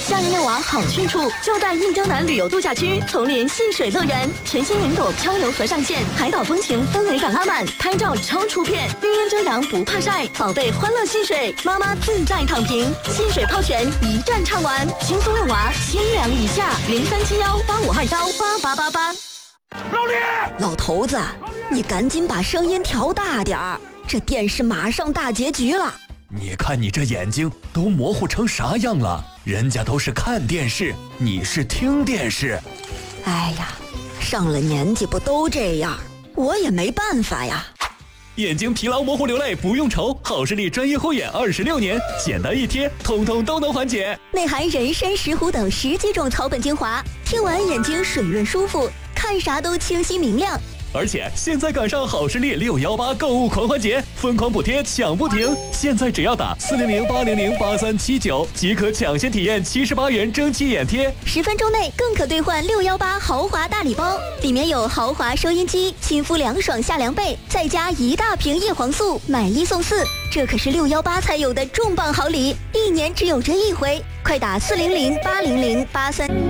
夏日遛娃好去处就在印洲南旅游度假区丛林戏水乐园，全新云朵漂流河上线，海岛风情氛围感拉满，拍照超出片，绿烟遮阳不怕晒，宝贝欢乐戏水，妈妈自在躺平，戏水泡泉一站唱完，轻松遛娃千两以下，037185218888。 老李， 老头子，你赶紧把声音调大点儿，这电视马上大结局了。 你看你这眼睛都模糊成啥样了？人家都是看电视，你是听电视。 哎呀，上了年纪不都这样，我也没办法呀。 眼睛疲劳模糊流泪不用愁，好视力专业护眼26年，简单一贴，通通都能缓解。 内含人参、石斛等10几种草本精华，贴完眼睛水润舒服，看啥都清晰明亮。 而且现在赶上好视力618购物狂欢节，疯狂补贴抢不停！现在只要打400-800-8379即可抢先体验78元蒸汽眼贴 ，10分钟内更可兑换618豪华大礼包，里面有豪华收音机、亲肤凉爽夏凉被，再加1大瓶叶黄素，买1送4，这可是618才有的重磅好礼，1年只有这一回，快打400-800-83。